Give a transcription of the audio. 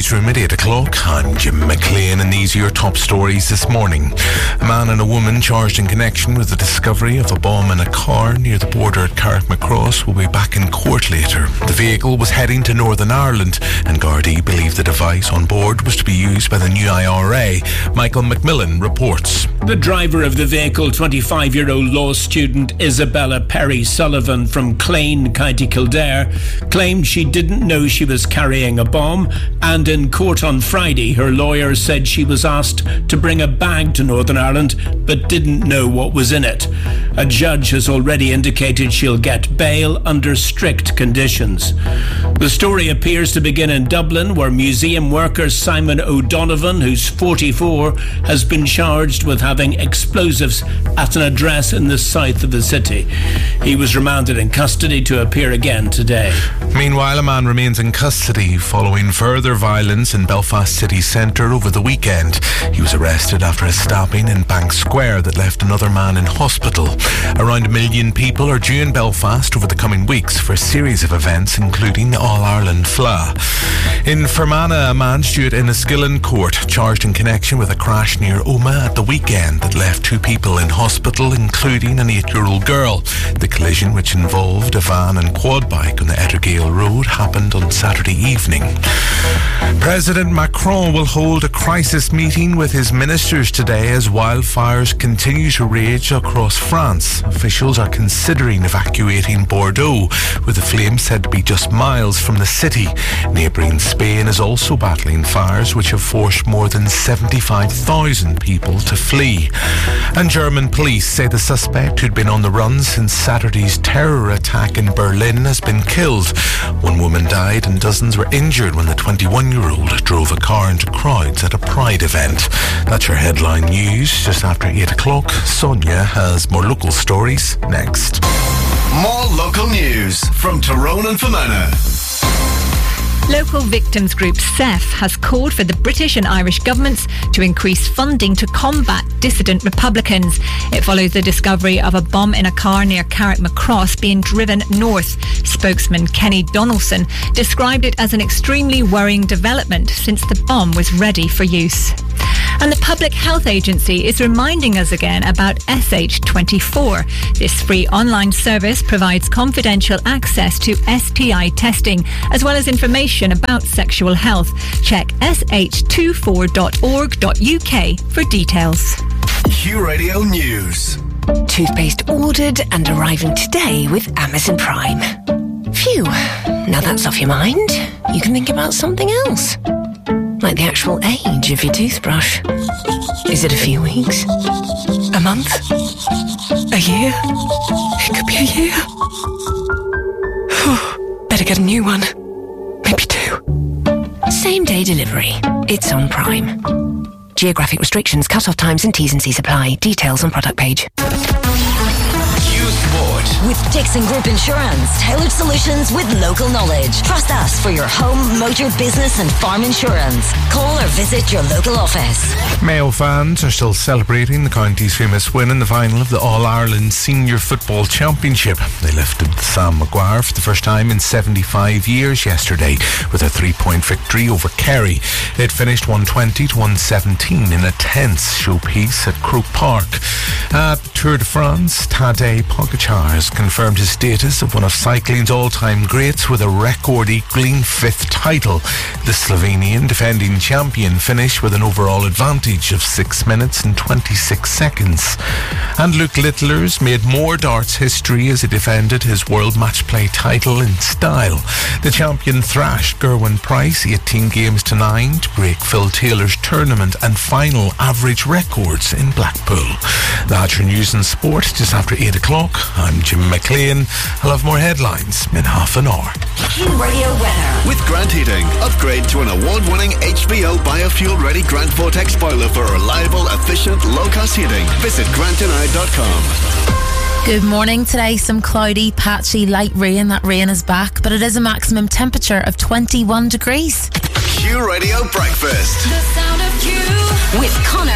newsroom at 8 o'clock. I'm Jim McLean and these are your top stories this morning. A man and a woman charged in connection with the discovery of a bomb in a car near the border at Carrickmacross will be back in court later. The vehicle was heading to Northern Ireland and Gardaí believe the device on board was to be used by the new IRA. Michael McMillan reports. The driver of the vehicle, 25-year-old law student Isabella Perry Sullivan from Clane, County Kildare, claimed she didn't know she was carrying a bomb, and in court on Friday her lawyer said she was asked to bring a bag to Northern Ireland but didn't know what was in it. A judge has already indicated she'll get bail under strict conditions. The story appears to begin in Dublin, where museum worker Simon O'Donovan, who's 44, has been charged with having explosives at an address in the south of the city. He was remanded in custody to appear again today. Meanwhile, a man remains in custody following further violence in Belfast city centre over the weekend. He was arrested after a stabbing in Bank Square that left another man in hospital. Around 1 million people are due in Belfast over the coming weeks for a series of events, including the All-Ireland FLA. In Fermanagh, a man's due at Enniskillen Court, charged in connection with a crash near Omagh at the weekend that left 2 people in hospital, including an 8-year-old girl. The collision, which involved a van and quad bike on the Ettergale Road, happened on Saturday evening. President Macron will hold a crisis meeting with his ministers today as wildfires continue to rage across France. Officials are considering evacuating Bordeaux, with the flames said to be just miles from the city. Neighbouring Spain is also battling fires which have forced more than 75,000 people to flee. And German police say the suspect who'd been on the run since Saturday's terror attack in Berlin has been killed. 1 woman died and dozens were injured when the 21-year-old drove a car into crowds at a Pride event. That's your headline news. Just after 8 o'clock, Sonia has more local stories next. More local news from Tyrone and Fermanagh. Local victims group SEF has called for the British and Irish governments to increase funding to combat dissident Republicans. It follows the discovery of a bomb in a car near Carrickmacross being driven north. Spokesman Kenny Donaldson described it as an extremely worrying development since the bomb was ready for use. And the Public Health Agency is reminding us again about SH24. This free online service provides confidential access to STI testing, as well as information about sexual health. Check sh24.org.uk for details. Q Radio News. Toothpaste ordered and arriving today with Amazon Prime. Phew, now that's off your mind. You can think about something else. Like the actual age of your toothbrush. Is it a few weeks? A month? A year? It could be a year. Better get a new one. Maybe 2. Same day delivery. It's on Prime. Geographic restrictions, cut-off times and T's and C's apply. Details on product page. With Dixon Group Insurance, tailored solutions with local knowledge. Trust us for your home, motor, business and farm insurance. Call or visit your local office. Mayo fans are still celebrating the county's famous win in the final of the All-Ireland Senior Football Championship. They lifted Sam Maguire for the first time in 75 years yesterday with a 3-point victory over Kerry. It finished 120-117 in a tense showpiece at Croke Park. At the Tour de France, Tadej Pogačar has confirmed his status of one of cycling's all-time greats with a record-equaling 5th title. The Slovenian defending champion finished with an overall advantage of 6 minutes and 26 seconds. And Luke Littlers made more darts history as he defended his World Match Play title in style. The champion thrashed Gerwyn Price 18 games to 9 to break Phil Taylor's tournament and final average records in Blackpool. That's your news and sport just after 8 o'clock. I'm Jim McLean. I'll have more headlines in half an hour. Q Radio weather. With Grant Heating, upgrade to an award-winning HVO biofuel-ready Grant Vortex boiler for reliable, efficient, low-cost heating. Visit grantandI.com. Good morning. Today, some cloudy, patchy, light rain. That rain is back, but it is a maximum temperature of 21 degrees. Q Radio Breakfast. The sound of Q with Connor